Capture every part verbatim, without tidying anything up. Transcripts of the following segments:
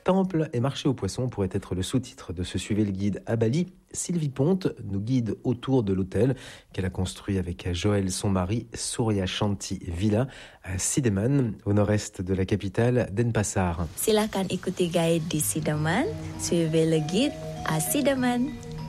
Temple et marché aux poissons pourrait être le sous-titre de ce Suivez le guide à Bali. Sylvie Ponte nous guide autour de l'hôtel qu'elle a construit avec Joël, son mari, Surya Shanti Villa à Sideman, au nord-est de la capitale Denpasar. Silakan ikuti guide di Sideman, Suivez le guide à Sideman.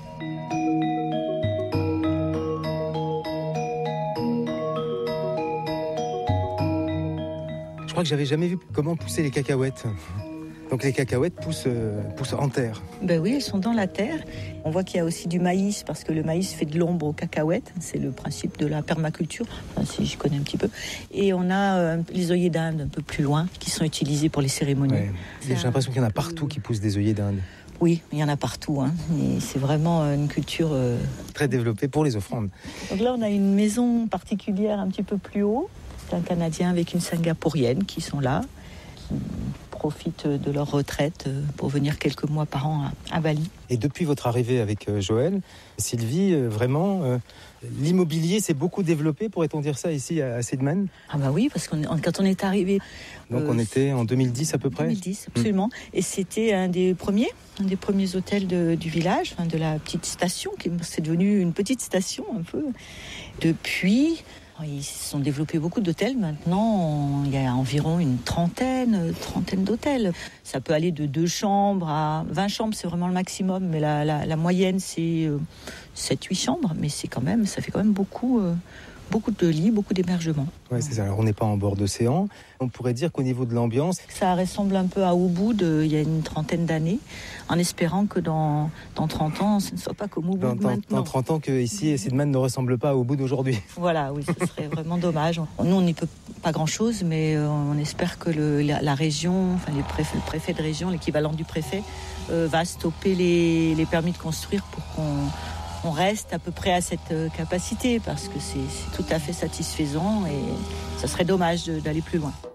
Je crois que j'avais jamais vu comment pousser les cacahuètes. Donc les cacahuètes poussent, euh, poussent en terre. Ben oui, elles sont dans la terre. On voit qu'il y a aussi du maïs, parce que le maïs fait de l'ombre aux cacahuètes. C'est le principe de la permaculture, enfin, si je connais un petit peu. Et on a euh, les œillets d'Inde un peu plus loin, qui sont utilisés pour les cérémonies. Ouais. J'ai l'impression qu'il y en a partout qui poussent des œillets d'Inde. Oui, il y en a partout. Hein. Et c'est vraiment une culture... Euh... très développée pour les offrandes. Donc là, on a une maison particulière un petit peu plus haut. C'est un Canadien avec une Singapourienne qui sont là, qui profitent de leur retraite pour venir quelques mois par an à Bali. Et depuis votre arrivée avec Joël, Sylvie, vraiment, euh, l'immobilier s'est beaucoup développé, pourrait-on dire ça, ici à Sideman ? Ah bah oui, parce que quand on est arrivé... Donc euh, on était en deux mille dix à peu près ? deux mille dix, absolument. Mmh. Et c'était un des premiers, un des premiers hôtels de, du village, enfin de la petite station, qui c'est devenu une petite station un peu. Depuis... Ils se sont développés beaucoup d'hôtels. Maintenant, il y a environ une trentaine, trentaine d'hôtels. Ça peut aller de deux chambres à vingt chambres, c'est vraiment le maximum. Mais la, la, la moyenne, c'est sept huit chambres. Mais c'est quand même, ça fait quand même beaucoup, euh, beaucoup de lits, beaucoup d'hébergements. Oui, c'est ça. Alors, on n'est pas en bord d'océan. On pourrait dire qu'au niveau de l'ambiance... Ça ressemble un peu à Ubud il y a une trentaine d'années, en espérant que dans, dans trente ans, ce ne soit pas comme Ubud dans, dans, maintenant. Dans trente ans, que ici, Sideman ne ressemble pas à Ubud d'aujourd'hui. Voilà, oui, ce serait vraiment dommage. Nous, on n'y peut pas grand-chose, mais on espère que le, la, la région, enfin les préfets, le préfet de région, l'équivalent du préfet, euh, va stopper les, les permis de construire pour qu'on on reste à peu près à cette capacité, parce que c'est, c'est tout à fait satisfaisant et ça serait dommage de, d'aller plus loin.